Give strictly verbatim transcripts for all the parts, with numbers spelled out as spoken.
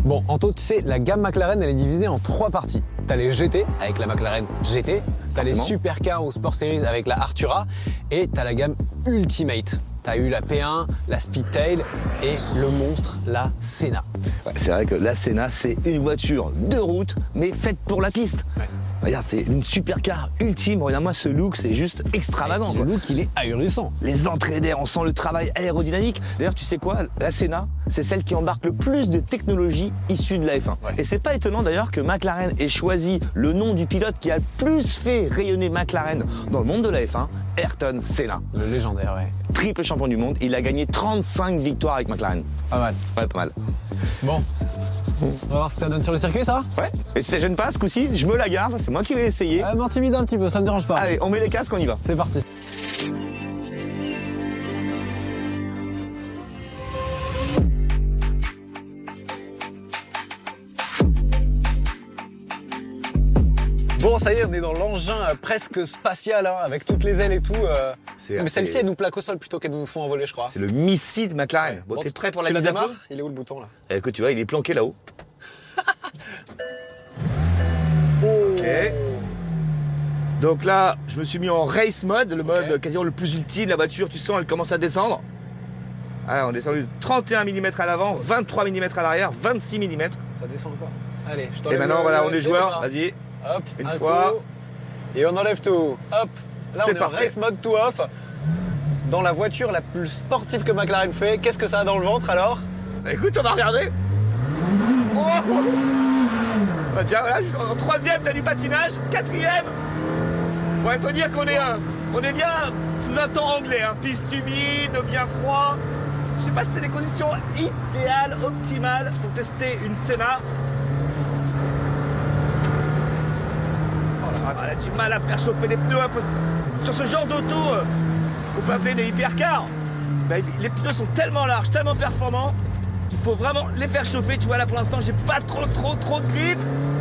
Bon, Anto, tu sais, la gamme McLaren, elle est divisée en trois parties. T'as les G T avec la McLaren G T, t'as les supercars ou Sport Series avec la Artura, et t'as la gamme Ultimate. T'as eu la P un, la Speedtail et le monstre, la Senna. Ouais, c'est vrai que la Senna, c'est une voiture de route, mais faite pour la piste. Ouais. Regarde, c'est une supercar ultime. Regarde-moi ce look, c'est juste extravagant. Ouais, le look, il est ahurissant. Les entrées d'air, on sent le travail aérodynamique. D'ailleurs, tu sais quoi? La Senna, c'est celle qui embarque le plus de technologies issues de la F un. Ouais. Et c'est pas étonnant d'ailleurs que McLaren ait choisi le nom du pilote qui a le plus fait rayonner McLaren dans le monde de la F un, Ayrton Senna. Le légendaire, ouais. Triple champion du monde, il a gagné trente-cinq victoires avec McLaren. Pas mal. Ouais, pas mal. Bon, on va voir si ça donne sur le circuit, ça? Ouais, et si ça gêne pas, ce coup-ci, je me la garde, c'est moi qui vais essayer. Euh, m'intimide un petit peu, ça me dérange pas. Allez, on met les casques, on y va. C'est parti. Bon, ça y est, on est dans l'engin euh, presque spatial, hein, avec toutes les ailes et tout. Euh... Mais celle-ci, elle nous plaque au sol plutôt qu'elle nous font envoler, je crois. C'est le missile McLaren. Ouais. Bon, Bon, t'es prêt pour la tu mise à feu? Il est où le bouton, là? Eh, écoute, tu vois, il est planqué là-haut. Oh. Ok. Donc là, je me suis mis en race mode, le mode Okay. quasiment le plus ultime. La voiture, tu sens, elle commence à descendre. Alors, on est descendu de trente et un millimètres à l'avant, vingt-trois millimètres à l'arrière, vingt-six millimètres. Ça descend quoi? Allez, je Et t'enlève. maintenant, le, voilà, le on est C, joueur. Vas-y. Hop, Une un fois. coup, et on enlève tout. Hop. Là, on est parfait. en race mode tout off. Dans la voiture la plus sportive que McLaren fait. Qu'est-ce que ça a dans le ventre alors? Bah, écoute, on va regarder. Oh bah, tiens, voilà, en troisième, t'as du patinage. Quatrième. Ouais, faut dire qu'on est, euh, on est bien sous un temps anglais, hein. Piste humide, bien froid. Je sais pas si c'est les conditions idéales, optimales pour tester une Senna. Oh là, elle a du mal à faire chauffer les pneus. Hein. Faut... Sur ce genre d'auto, euh, qu'on peut appeler des hypercars, bah, les pneus sont tellement larges, tellement performants, qu'il faut vraiment les faire chauffer. Tu vois, là pour l'instant, j'ai pas trop, trop, trop de grip.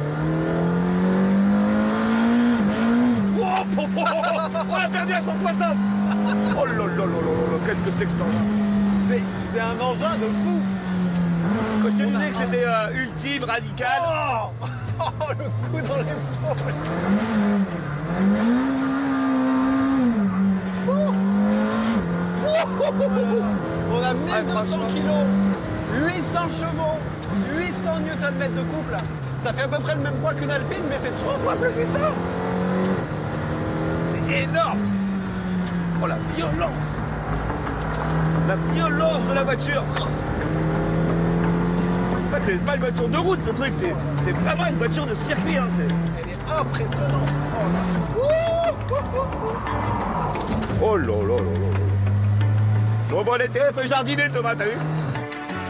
Oh, oh, oh, oh, oh, on a perdu à cent soixante. Oh là là là là là, qu'est-ce que c'est que cet engin? C'est un engin de fou. Quand je te disais que c'était euh, ultime, radical. Oh, oh, le coup dans l'épaule. Oh. On a mille deux cents kilos, huit cents chevaux, huit cents newton-mètres de couple. Ça fait à peu près le même poids qu'une Alpine, mais c'est trois fois plus puissant. C'est énorme. Oh la violence. La violence de la voiture. En fait, c'est pas une voiture de route, ce truc, c'est vraiment une voiture de circuit. Hein, elle est impressionnante. Oh là, oh là là là là. Bon, bon, on était un peu jardiné, Thomas, t'as vu?